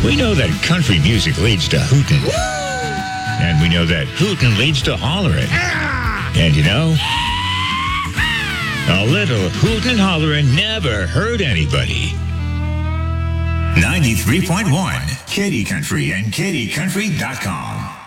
We know that country music leads to hootin'. And we know that hootin' leads to hollering. And you know, a little hootin' and hollering never hurt anybody. 93.1 Katy Country and KatyCountry.com.